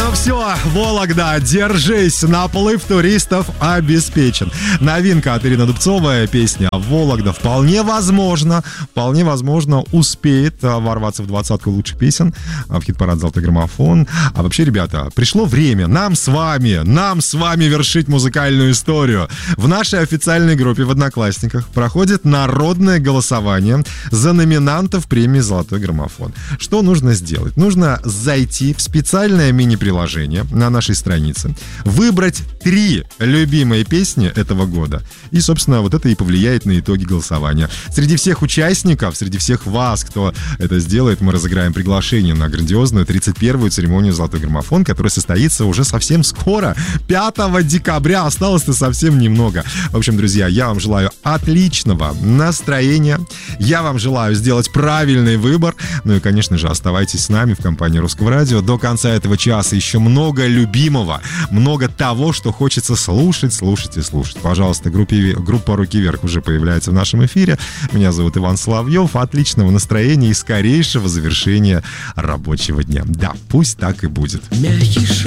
Ну все, Вологда, держись, наплыв туристов обеспечен. Новинка от Ирины Дубцовой, песня «Вологда» вполне возможно успеет ворваться в двадцатку лучших песен в хит-парад «Золотой граммофон». А вообще, ребята, пришло время нам с вами вершить музыкальную историю. В нашей официальной группе в Одноклассниках проходит народное голосование за номинантов премии «Золотой граммофон». Что нужно сделать? Нужно зайти в специальное мини-приложение на нашей странице, выбрать 3 любимые песни этого года. И, собственно, вот это и повлияет на итоги голосования. Среди всех участников, среди всех вас, кто это сделает, мы разыграем приглашение на грандиозную 31-ю церемонию «Золотой граммофон», которая состоится уже совсем скоро, 5 декабря. Осталось-то совсем немного. В общем, друзья, я вам желаю отличного настроения. Я вам желаю сделать правильный выбор. Ну и, конечно же, оставайтесь с нами в компании Русского радио. До конца этого часа еще много любимого, много того, что хочется слушать. Пожалуйста, группа «Руки вверх» уже появляется в нашем эфире. Меня зовут Иван Соловьев. Отличного настроения и скорейшего завершения рабочего дня. Да, пусть так и будет. Мягкий